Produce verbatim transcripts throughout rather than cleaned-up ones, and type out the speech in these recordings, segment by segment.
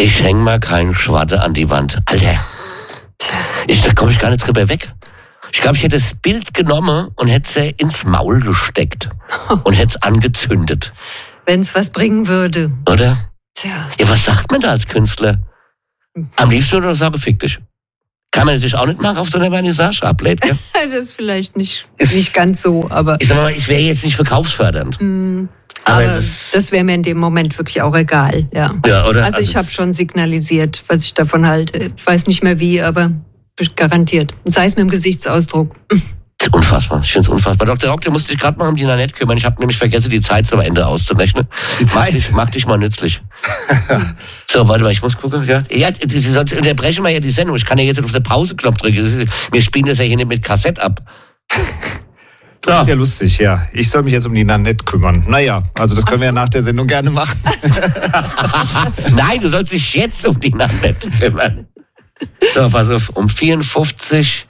Ich häng mal keinen Schwatte an die Wand. Alter, ich, da komme ich gar nicht drüber weg. Ich glaube, ich hätte das Bild genommen und hätte es ins Maul gesteckt und hätte es angezündet. Wenn es was bringen würde. Oder? Tja. Ja, was sagt man da als Künstler? Am liebsten nur noch sagen, fick dich. Kann man natürlich auch nicht machen auf so einer Vernissage ablädt, ja? Das ist vielleicht nicht, nicht ganz so, aber... Ich sag mal, ich wäre jetzt nicht verkaufsfördernd. Mm, aber aber das, das wäre mir in dem Moment wirklich auch egal, ja. ja oder? Also ich habe schon signalisiert, was ich davon halte. Ich weiß nicht mehr wie, aber garantiert. Sei es mit dem Gesichtsausdruck. Unfassbar, ich finde es unfassbar. Doktor Rock, du musst dich gerade mal um die Nanette kümmern. Ich habe nämlich vergessen, die Zeit zum Ende auszurechnen. Die Zeit? Mach dich, mach dich mal nützlich. So, warte mal, ich muss gucken. Ja, ja, sonst unterbrechen wir ja die Sendung. Ich kann ja jetzt auf den Pause-Knopf drücken. Wir spielen das ja hier nicht mit Kassett ab. Das ist ja lustig, ja. Ich soll mich jetzt um die Nanette kümmern. Naja, also das können wir ja nach der Sendung gerne machen. Nein, du sollst dich jetzt um die Nanette kümmern. So, pass auf, um vierundfünfzig...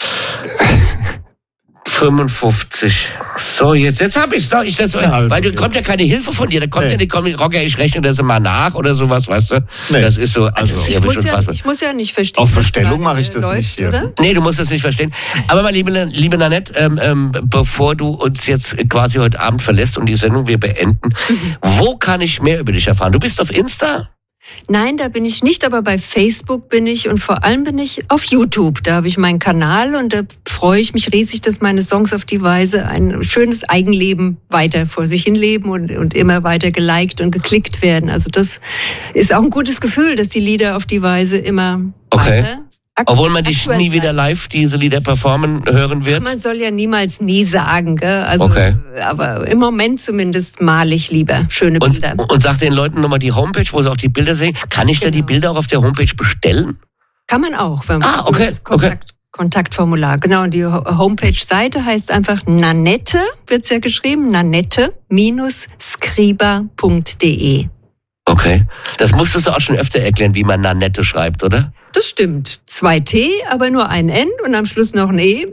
fünfundfünfzig. So, jetzt, jetzt habe ich es doch. Ich das, ja, also, weil du kommt ja keine Hilfe von dir. Da kommt nee. ja nicht, komm, Rocker, ich rechne das mal nach oder sowas, weißt du? Nee. Das ist so. Also, ich, ja, muss ja, ich muss ja nicht verstehen. Auf Bestellung mache ich das läuft, nicht hier. Oder? Nee, du musst das nicht verstehen. Aber meine liebe, liebe Nanette, ähm, ähm, bevor du uns jetzt quasi heute Abend verlässt und die Sendung wir beenden, mhm. wo kann ich mehr über dich erfahren? Du bist auf Insta? Nein, da bin ich nicht, aber bei Facebook bin ich und vor allem bin ich auf YouTube. Da habe ich meinen Kanal und da freue ich mich riesig, dass meine Songs auf die Weise ein schönes Eigenleben weiter vor sich hin leben und, und immer weiter geliked und geklickt werden. Also das ist auch ein gutes Gefühl, dass die Lieder auf die Weise immer okay. weiter... Obwohl man dich nie wieder live diese Lieder performen hören wird? Man soll ja niemals nie sagen, gell? Also, okay. Aber im Moment zumindest male ich lieber schöne Bilder. Und, und sag den Leuten nochmal die Homepage, wo sie auch die Bilder sehen. Kann ich genau. da die Bilder auch auf der Homepage bestellen? Kann man auch. Wenn man ah, okay. das Kontakt, okay. Kontaktformular. Genau, und die Homepage-Seite heißt einfach Nanette, wird's ja geschrieben, nanette Skriba punkt de. Okay. Das musstest du auch schon öfter erklären, wie man Nanette schreibt, oder? Das stimmt. Zwei T, aber nur ein N und am Schluss noch ein E.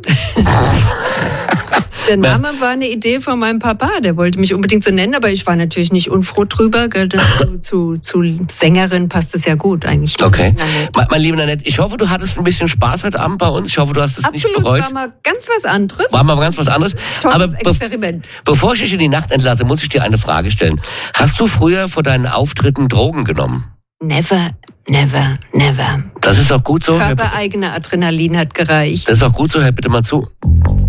Der Name war eine Idee von meinem Papa, der wollte mich unbedingt so nennen, aber ich war natürlich nicht unfroh drüber. Zu, zu, zu Sängerin passt es ja gut eigentlich. Okay. Meine liebe Nanette, ich hoffe, du hattest ein bisschen Spaß heute Abend bei uns. Ich hoffe, du hast es Absolut, nicht bereut. Absolut, war mal ganz was anderes. War mal ganz was anderes. Tolles aber be- Experiment. Bevor ich dich in die Nacht entlasse, muss ich dir eine Frage stellen. Hast du früher vor deinen Auftritten Drogen genommen? Never, never, never. Das ist auch gut so. Körpereigene Adrenalin hat gereicht. Das ist auch gut so, hör bitte mal zu.